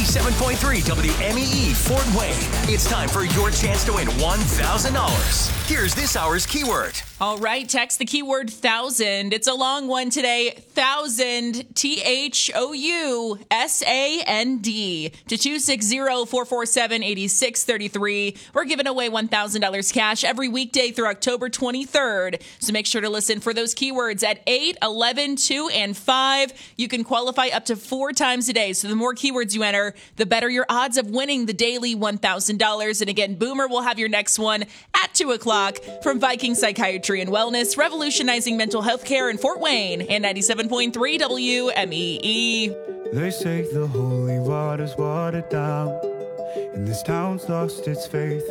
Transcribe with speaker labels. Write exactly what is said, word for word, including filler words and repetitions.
Speaker 1: ninety-seven point three W M E E Fort Wayne. It's time for your chance to win one thousand dollars. Here's this hour's keyword.
Speaker 2: All right, text the keyword thousand. It's a long one today. Thousand, T H O U S A N D, to two six zero, four four seven, eight six three three. We're giving away one thousand dollars cash every weekday through October twenty-third. So make sure to listen for those keywords at eight, eleven, two, and five. You can qualify up to four times a day. So the more keywords you enter, the better your odds of winning the daily one thousand dollars. And again, Boomer will have your next one at two o'clock from Viking Psychiatry and Wellness, revolutionizing mental health care in Fort Wayne, and ninety-seven point three W M E E.
Speaker 3: They say the holy water's watered down, and this town's lost its faith.